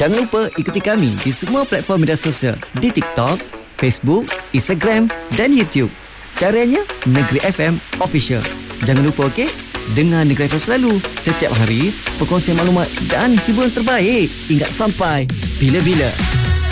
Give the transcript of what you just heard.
Jangan lupa ikuti kami di semua platform media sosial di TikTok, Facebook, Instagram dan YouTube. Caranya Negeri FM Official. Jangan lupa, okey? Dengar Negeri FM selalu. Setiap hari, perkongsian maklumat dan hiburan terbaik. Ingat sampai bila-bila.